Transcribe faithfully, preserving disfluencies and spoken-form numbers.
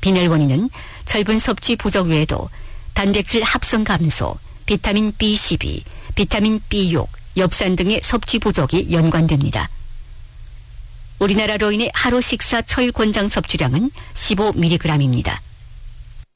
빈혈 원인은 철분 섭취 부족 외에도 단백질 합성 감소, 비타민 비 십이, 비타민 비 육, 엽산 등의 섭취 부족이 연관됩니다. 우리나라 노인의 하루 식사 철 권장 섭취량은 십오 밀리그램입니다.